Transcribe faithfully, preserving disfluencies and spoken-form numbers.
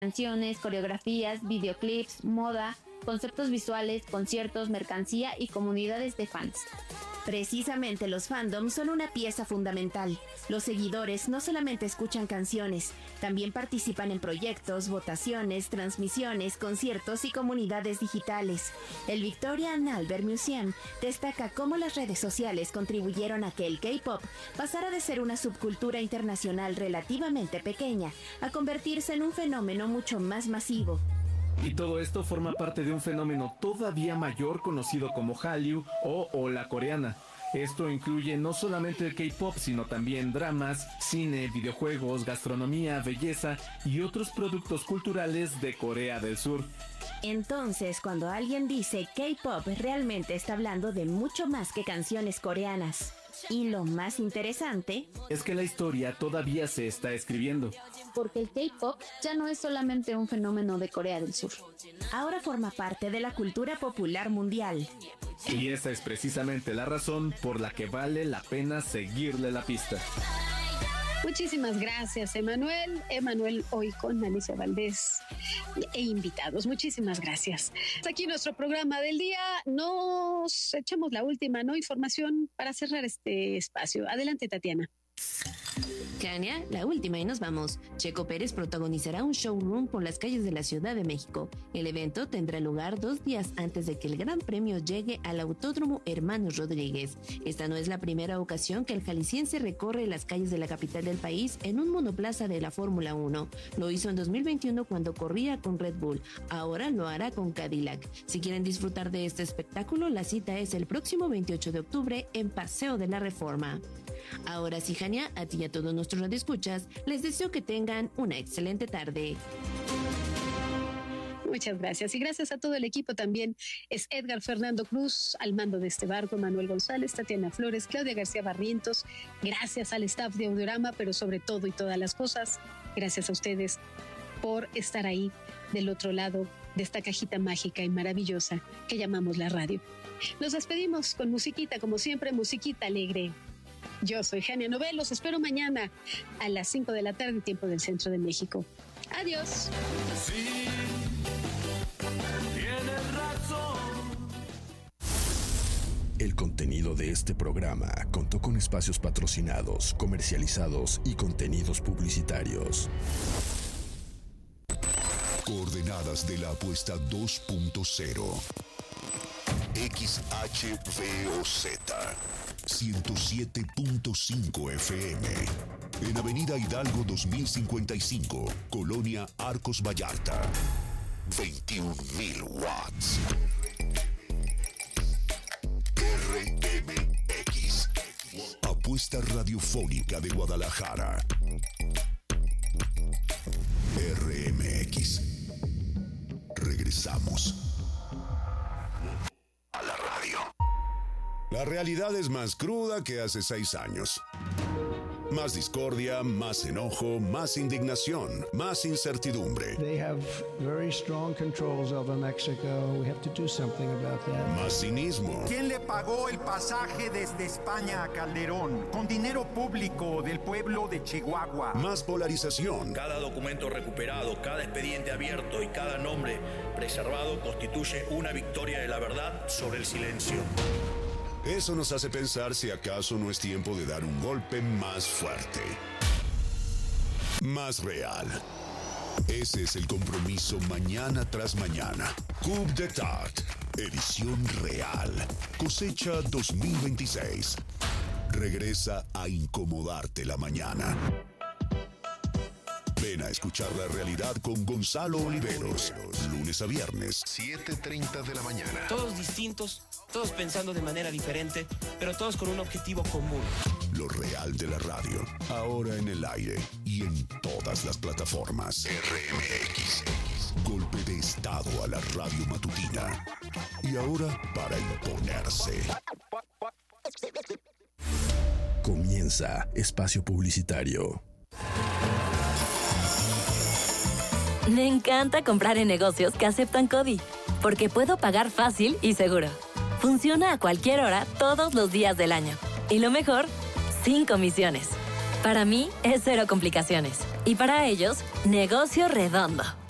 canciones, coreografías, videoclips, moda, conceptos visuales, conciertos, mercancía y comunidades de fans. Precisamente los fandoms son una pieza fundamental. Los seguidores no solamente escuchan canciones, también participan en proyectos, votaciones, transmisiones, conciertos y comunidades digitales. El Victoria and Albert Museum destaca cómo las redes sociales contribuyeron a que el K-pop pasara de ser una subcultura internacional relativamente pequeña a convertirse en un fenómeno mucho más masivo. Y todo esto forma parte de un fenómeno todavía mayor conocido como Hallyu o ola coreana. Esto incluye no solamente el K-pop, sino también dramas, cine, videojuegos, gastronomía, belleza y otros productos culturales de Corea del Sur. Entonces, cuando alguien dice K-pop, realmente está hablando de mucho más que canciones coreanas. Y lo más interesante es que la historia todavía se está escribiendo. Porque el K-pop ya no es solamente un fenómeno de Corea del Sur. Ahora forma parte de la cultura popular mundial. Y esa es precisamente la razón por la que vale la pena seguirle la pista. Muchísimas gracias, Emanuel. Emanuel hoy con Alicia Valdés e invitados. Muchísimas gracias. Hasta aquí nuestro programa del día. Nos echamos la última, ¿no? Información para cerrar este espacio. Adelante, Tatiana. Kania, la última y nos vamos. Checo Pérez protagonizará un showroom por las calles de la Ciudad de México. El evento tendrá lugar dos días antes de que el Gran Premio llegue al Autódromo Hermanos Rodríguez. Esta no es la primera ocasión que el jalisciense recorre las calles de la capital del país en un monoplaza de la Fórmula uno. Lo hizo en dos mil veintiuno cuando corría con Red Bull. Ahora lo hará con Cadillac. Si quieren disfrutar de este espectáculo, la cita es el próximo veintiocho de octubre en Paseo de la Reforma. Ahora sí, Jania, a ti y a todos nuestros radioescuchas, les deseo que tengan una excelente tarde. Muchas gracias. Y gracias a todo el equipo también. Es Edgar Fernando Cruz al mando de este barco, Manuel González, Tatiana Flores, Claudia García Barrientos. Gracias al staff de Audiorama, pero sobre todo y todas las cosas, gracias a ustedes por estar ahí del otro lado de esta cajita mágica y maravillosa que llamamos la radio. Nos despedimos con musiquita, como siempre, musiquita alegre. Yo soy Jania Novel, los espero mañana a las cinco de la tarde, tiempo del Centro de México. Adiós. Sí, tienes razón. El contenido de este programa contó con espacios patrocinados, comercializados y contenidos publicitarios. Coordenadas de la apuesta dos punto cero. X H V O Z ciento siete punto cinco F M en Avenida Hidalgo dos mil cincuenta y cinco, Colonia Arcos Vallarta. veintiún mil watts. R M X, Apuesta Radiofónica de Guadalajara. R M X. Regresamos a la radio. La realidad es más cruda que hace seis años. Más discordia, más enojo, más indignación, más incertidumbre. They have very strong controls over Mexico. We have to do something about that. Más cinismo. ¿Quién le pagó el pasaje desde España a Calderón? Con dinero público del pueblo de Chihuahua. Más polarización. Cada documento recuperado, cada expediente abierto y cada nombre preservado constituye una victoria de la verdad sobre el silencio. Eso nos hace pensar si acaso no es tiempo de dar un golpe más fuerte, más real. Ese es el compromiso mañana tras mañana. Coup d'État, edición real. Cosecha dos mil veintiséis. Regresa a incomodarte la mañana. Ven a escuchar la realidad con Gonzalo Oliveros. Lunes a viernes, siete treinta de la mañana. Todos distintos, todos pensando de manera diferente, pero todos con un objetivo común. Lo real de la radio, ahora en el aire y en todas las plataformas. R M X. Golpe de estado a la radio matutina. Y ahora para imponerse. Comienza Espacio Publicitario. Me encanta comprar en negocios que aceptan CODI, porque puedo pagar fácil y seguro. Funciona a cualquier hora, todos los días del año. Y lo mejor, sin comisiones. Para mí, es cero complicaciones. Y para ellos, negocio redondo.